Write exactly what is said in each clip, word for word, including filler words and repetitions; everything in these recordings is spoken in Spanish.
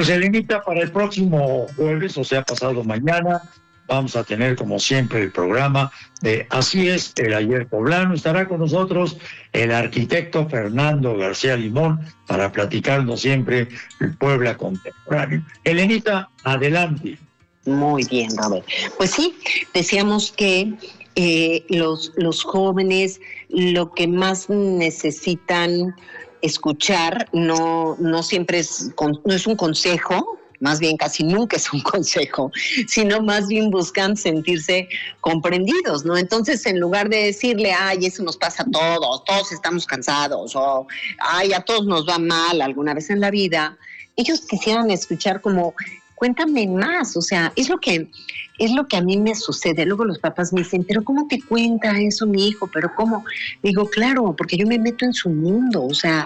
Pues Elenita, para el próximo jueves, o sea, pasado mañana, vamos a tener como siempre el programa de Así es el Ayer Poblano. Estará con nosotros el arquitecto Fernando García Limón para platicarnos siempre el Puebla contemporáneo. Elenita, adelante. Muy bien, Robert. Pues sí, decíamos que eh, los, los jóvenes lo que más necesitan escuchar no, no siempre es, no es un consejo, más bien casi nunca es un consejo, sino más bien buscan sentirse comprendidos, ¿no? Entonces, en lugar de decirle, ay, eso nos pasa a todos, todos estamos cansados, o ay, a todos nos va mal alguna vez en la vida, ellos quisieran escuchar como, cuéntame más, o sea, es lo que es lo que a mí me sucede. Luego los papás me dicen, pero ¿cómo te cuenta eso mi hijo? ¿Pero cómo? Digo, claro, porque yo me meto en su mundo, o sea,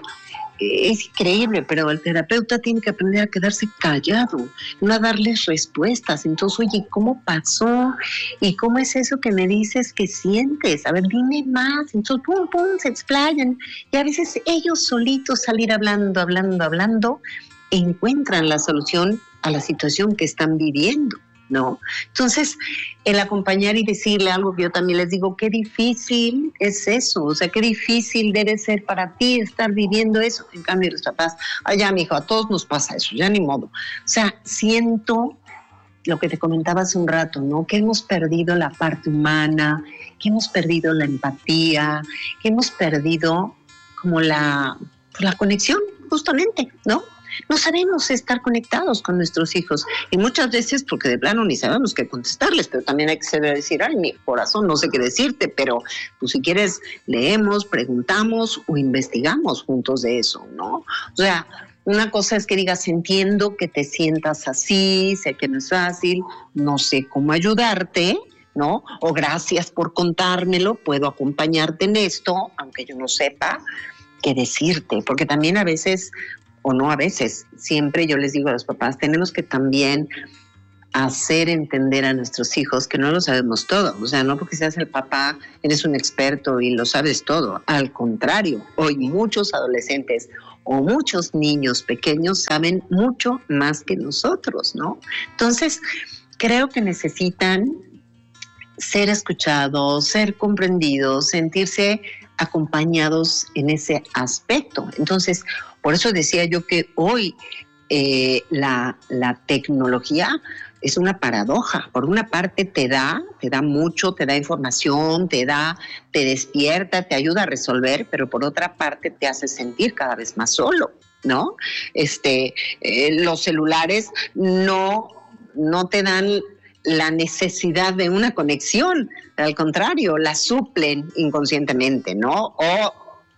es increíble, pero el terapeuta tiene que aprender a quedarse callado, no a darles respuestas. Entonces, oye, ¿cómo pasó? ¿Y cómo es eso que me dices que sientes? A ver, dime más. Entonces, pum, pum, se explayan. Y a veces ellos solitos salir hablando, hablando, hablando, encuentran la solución a la situación que están viviendo, ¿no? Entonces, el acompañar y decirle algo que yo también les digo, qué difícil es eso, o sea, qué difícil debe ser para ti estar viviendo eso. En cambio, los papás, ay, ya, mijo, a todos nos pasa eso, ya ni modo. O sea, siento lo que te comentaba hace un rato, ¿no? Que hemos perdido la parte humana, que hemos perdido la empatía, que hemos perdido como la, la conexión, justamente, ¿no? No sabemos estar conectados con nuestros hijos y muchas veces porque de plano ni sabemos qué contestarles, pero también hay que saber decir, ay, mi corazón, no sé qué decirte, pero pues si quieres leemos, preguntamos o investigamos juntos de eso, ¿no? O sea, una cosa es que digas, entiendo que te sientas así, sé que no es fácil, no sé cómo ayudarte, ¿no? O gracias por contármelo, puedo acompañarte en esto, aunque yo no sepa qué decirte, porque también a veces o no a veces, siempre yo les digo a los papás, tenemos que también hacer entender a nuestros hijos que no lo sabemos todo, o sea, no porque seas el papá, eres un experto y lo sabes todo, al contrario, hoy muchos adolescentes o muchos niños pequeños saben mucho más que nosotros, ¿no? Entonces, creo que necesitan ser escuchados, ser comprendidos, sentirse acompañados en ese aspecto. Entonces, por eso decía yo que hoy eh, la, la tecnología es una paradoja. Por una parte te da, te da mucho, te da información, te da, te despierta, te ayuda a resolver, pero por otra parte te hace sentir cada vez más solo, ¿no? Este, eh, los celulares no, no te dan la necesidad de una conexión, al contrario, la suplen inconscientemente, ¿no? O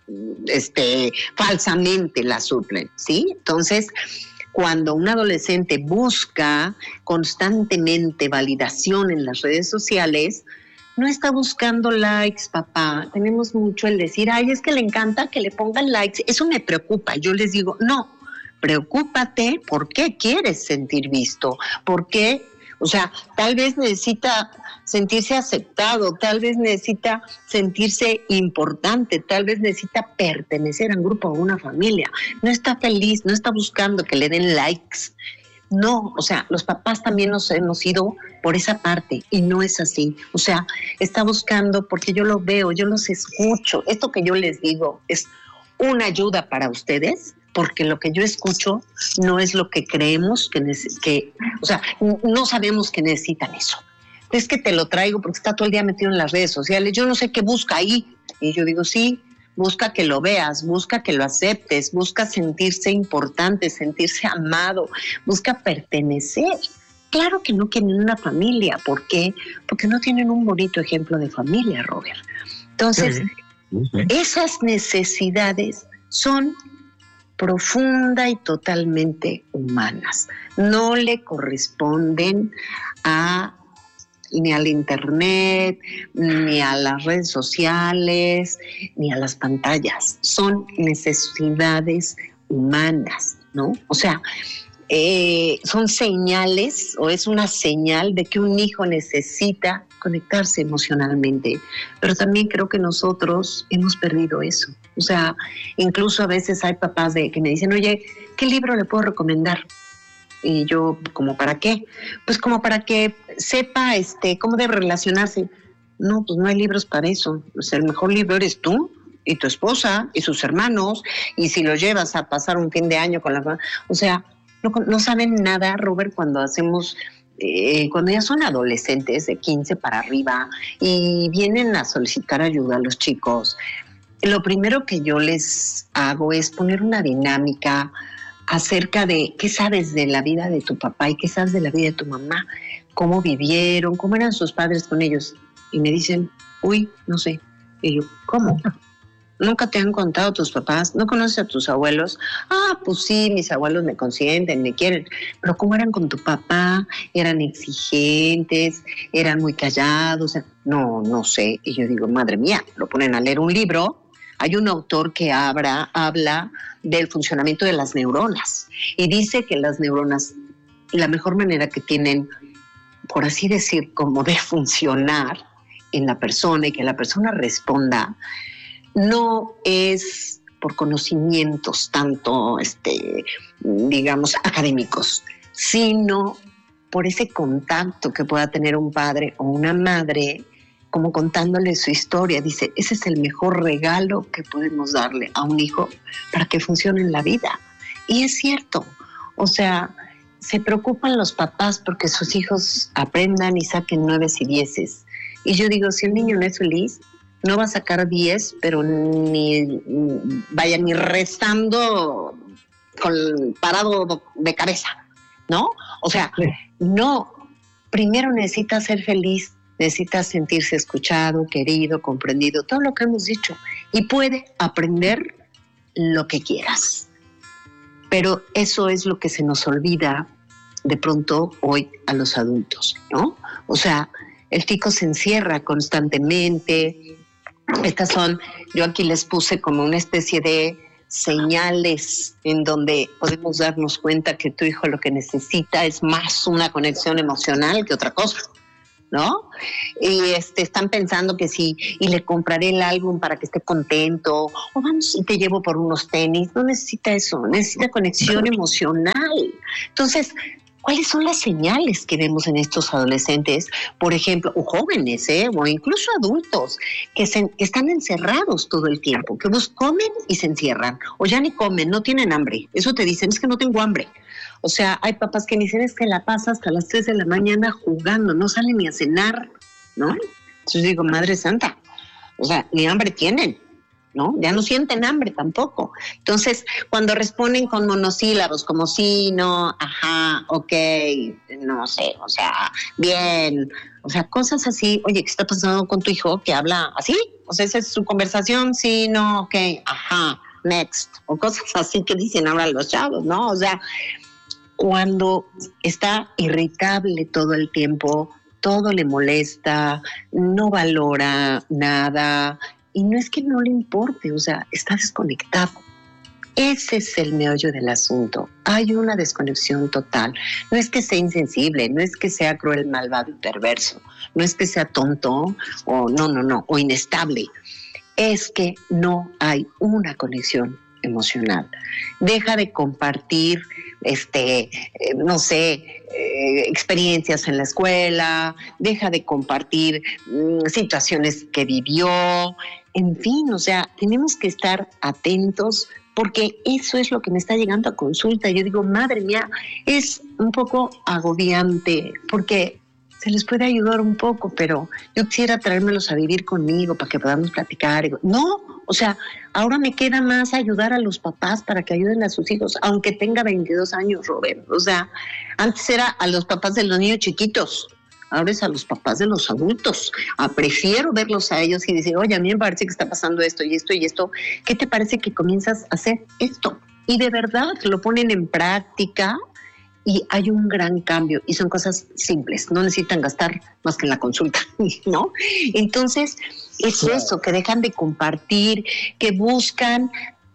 este, falsamente la suplen, ¿sí? Entonces, cuando un adolescente busca constantemente validación en las redes sociales, no está buscando likes, papá. Tenemos mucho el decir, ay, es que le encanta que le pongan likes. Eso me preocupa. Yo les digo, no, preocúpate por qué quieres sentir visto, por qué. O sea, tal vez necesita sentirse aceptado, tal vez necesita sentirse importante, tal vez necesita pertenecer a un grupo o a una familia. No está feliz, no está buscando que le den likes. No, o sea, los papás también nos hemos ido por esa parte y no es así. O sea, está buscando porque yo lo veo, yo los escucho. Esto que yo les digo es una ayuda para ustedes, porque lo que yo escucho no es lo que creemos que, neces- que o sea, no sabemos que necesitan eso. Es que te lo traigo porque está todo el día metido en las redes sociales, yo no sé qué busca ahí. Y yo digo, sí, busca que lo veas, busca que lo aceptes, busca sentirse importante, sentirse amado, busca pertenecer. Claro que no quieren una familia, ¿por qué? Porque no tienen un bonito ejemplo de familia, Robert. Entonces, sí, sí. Esas necesidades son profunda y totalmente humanas. No le corresponden a ni al internet, ni a las redes sociales, ni a las pantallas. Son necesidades humanas, ¿no? O sea, eh, son señales o es una señal de que un hijo necesita conectarse emocionalmente, pero también creo que nosotros hemos perdido eso. O sea, incluso a veces hay papás de que me dicen, oye, ¿qué libro le puedo recomendar? Y yo, ¿como para qué? Pues como para que sepa este cómo debe relacionarse. No, pues no hay libros para eso. O sea, el mejor libro eres tú y tu esposa y sus hermanos, y si los llevas a pasar un fin de año con la... O sea, no, no saben nada, Robert, cuando hacemos... Eh, cuando ya son adolescentes de quince para arriba y vienen a solicitar ayuda a los chicos, lo primero que yo les hago es poner una dinámica acerca de qué sabes de la vida de tu papá y qué sabes de la vida de tu mamá, cómo vivieron, cómo eran sus padres con ellos. Y me dicen, uy, no sé. Y yo, ¿cómo? ¿Nunca te han contado tus papás? ¿No conoces a tus abuelos? Ah, pues sí, mis abuelos me consienten, me quieren. Pero ¿cómo eran con tu papá? ¿Eran exigentes? ¿Eran muy callados? No, no sé. Y yo digo, madre mía, lo ponen a leer un libro. Hay un autor que habla, habla del funcionamiento de las neuronas y dice que las neuronas, la mejor manera que tienen, por así decir, como de funcionar en la persona y que la persona responda, no es por conocimientos tanto, este, digamos, académicos, sino por ese contacto que pueda tener un padre o una madre, como contándole su historia. Dice, ese es el mejor regalo que podemos darle a un hijo para que funcione en la vida. Y es cierto, o sea, se preocupan los papás porque sus hijos aprendan y saquen nueves y dieces. Y yo digo, si el niño no es feliz, no va a sacar diez, pero ni vaya ni restando con, parado de cabeza, ¿no? O sea, sí. No, primero necesita ser feliz, necesita sentirse escuchado, querido, comprendido, todo lo que hemos dicho, y puede aprender lo que quieras. Pero eso es lo que se nos olvida de pronto hoy a los adultos, ¿no? O sea, el chico se encierra constantemente. Estas son, yo aquí les puse como una especie de señales en donde podemos darnos cuenta que tu hijo lo que necesita es más una conexión emocional que otra cosa, ¿no? Y este, están pensando que sí, y le compraré el álbum para que esté contento, o vamos y te llevo por unos tenis. No necesita eso, necesita conexión emocional. Entonces, ¿cuáles son las señales que vemos en estos adolescentes, por ejemplo, o jóvenes, ¿eh? O incluso adultos, que, se, que están encerrados todo el tiempo, que vos comen y se encierran, o ya ni comen, no tienen hambre? Eso te dicen, es que no tengo hambre. O sea, hay papás que dicen, es que la pasa hasta las tres de la mañana jugando, no salen ni a cenar, ¿no? Entonces digo, Madre Santa, o sea, ni hambre tienen, ¿no? Ya no sienten hambre tampoco. Entonces, cuando responden con monosílabos, como sí, no, ajá, ok, no sé, o sea, bien, o sea, cosas así. Oye, ¿qué está pasando con tu hijo que habla así? O sea, esa es su conversación, sí, no, ok, ajá, next, o cosas así que dicen ahora los chavos, ¿no? O sea, cuando está irritable todo el tiempo, todo le molesta, no valora nada. Y no es que no le importe, o sea, está desconectado. Ese es el meollo del asunto. Hay una desconexión total. No es que sea insensible, no es que sea cruel, malvado y perverso, no es que sea tonto o no, no, no, o inestable. Es que no hay una conexión emocional. Deja de compartir, este, eh, no sé, eh, experiencias en la escuela, deja de compartir mm, situaciones que vivió, en fin, o sea, tenemos que estar atentos porque eso es lo que me está llegando a consulta. Yo digo, madre mía, es un poco agobiante porque se les puede ayudar un poco, pero yo quisiera traérmelos a vivir conmigo para que podamos platicar. No, o sea, ahora me queda más ayudar a los papás para que ayuden a sus hijos, aunque tenga veintidós años, Robert. O sea, antes era a los papás de los niños chiquitos, ahora es a los papás de los adultos. Ah, prefiero verlos a ellos y decir, oye, a mí me parece que está pasando esto y esto y esto. ¿Qué te parece que comienzas a hacer esto? Y de verdad lo ponen en práctica. Y hay un gran cambio y son cosas simples, no necesitan gastar más que en la consulta, ¿no? Entonces, es eso, que dejan de compartir, que buscan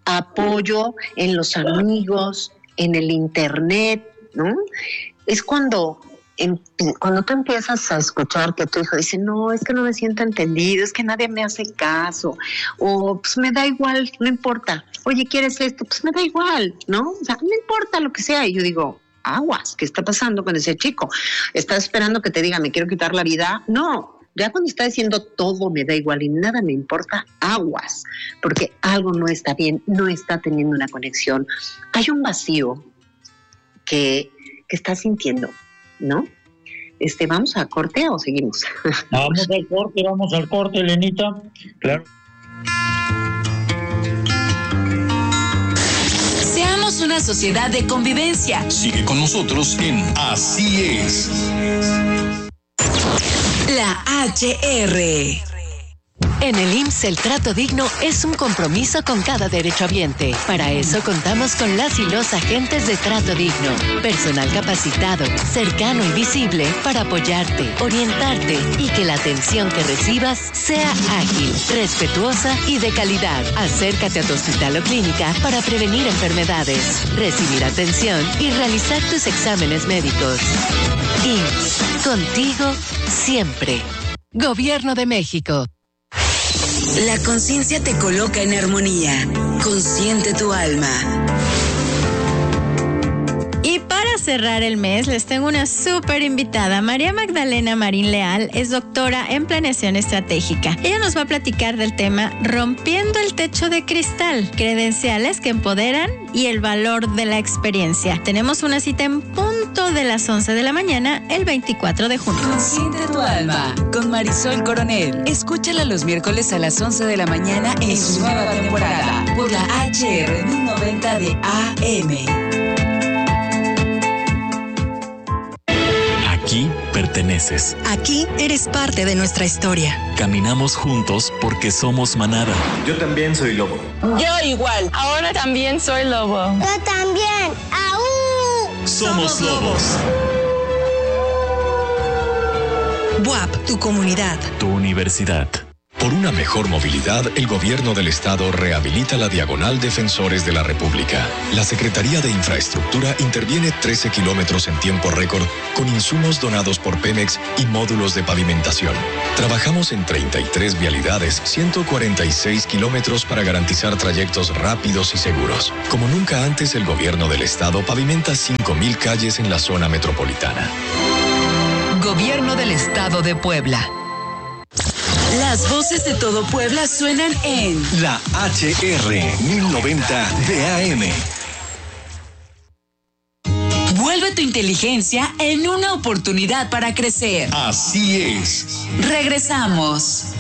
apoyo en los amigos, en el internet, ¿no? Es cuando, en, cuando tú empiezas a escuchar que tu hijo dice, no, es que no me siento entendido, es que nadie me hace caso, o pues me da igual, no importa. Oye, ¿quieres esto? Pues me da igual, ¿no? O sea, no importa lo que sea. Y yo digo, aguas, ¿qué está pasando con ese chico? ¿Estás esperando que te diga, me quiero quitar la vida? No, ya cuando está diciendo todo me da igual y nada me importa, aguas, porque algo no está bien, no está teniendo una conexión. Hay un vacío que, que está sintiendo, ¿no? Este, ¿vamos a corte o seguimos? Vamos al corte, vamos al corte, Elenita. Claro. Seamos una sociedad de convivencia. Sigue con nosotros en Así es. La H R. En el I M S S el trato digno es un compromiso con cada derechohabiente. Para eso contamos con las y los agentes de trato digno. Personal capacitado, cercano y visible para apoyarte, orientarte y que la atención que recibas sea ágil, respetuosa y de calidad. Acércate a tu hospital o clínica para prevenir enfermedades, recibir atención y realizar tus exámenes médicos. I M S S, contigo siempre. Gobierno de México. La conciencia te coloca en armonía. Consciente tu alma. Y para cerrar el mes, les tengo una súper invitada. María Magdalena Marín Leal es doctora en planeación estratégica. Ella nos va a platicar del tema Rompiendo el techo de cristal, credenciales que empoderan y el valor de la experiencia. Tenemos una cita en punto de las once de la mañana el veinticuatro de junio. Consciente tu alma con Marisol Coronel. Escúchala los miércoles a las once de la mañana en su nueva temporada por la H R mil noventa de A M. Aquí perteneces. Aquí eres parte de nuestra historia. Caminamos juntos porque somos manada. Yo también soy lobo. Yo igual. Ahora también soy lobo. Yo también. ¡Aú! Somos lobos. B U A P, tu comunidad. Tu universidad. Por una mejor movilidad, el Gobierno del Estado rehabilita la Diagonal Defensores de la República. La Secretaría de Infraestructura interviene trece kilómetros en tiempo récord con insumos donados por Pemex y módulos de pavimentación. Trabajamos en treinta y tres vialidades, ciento cuarenta y seis kilómetros para garantizar trayectos rápidos y seguros. Como nunca antes, el Gobierno del Estado pavimenta cinco mil calles en la zona metropolitana. Gobierno del Estado de Puebla. Las voces de todo Puebla suenan en la H R mil noventa de A M. Vuelve tu inteligencia en una oportunidad para crecer. Así es. Regresamos.